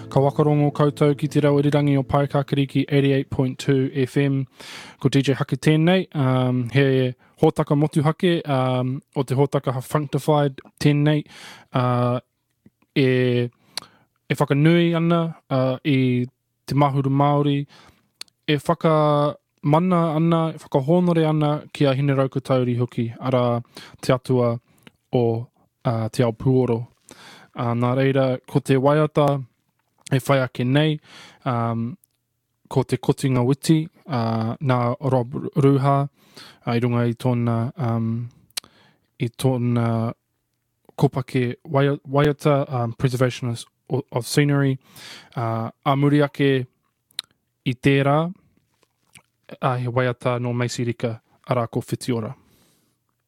Ka wakarongo koutou ki te rauirirangi o Pai Kākariki 88.2 FM. Ko DJ Hake tēnei. He hōtaka motuhake o te hōtaka Functified tēnei. E whakanui ana I te mahuru Māori. E whakamana ana, e whakahōnore ana ki a Hine Raukatauri hoki. Ara te atua o te ao Puoro. Nā reira, ko te waiata e whai ake nei, ko te kotinga witi, nā Rob Ruha, I runga I tōna kopake waiata, preservation of scenery, a muri ake I tērā, he waiata no Maisirika, ara ko Whitiora.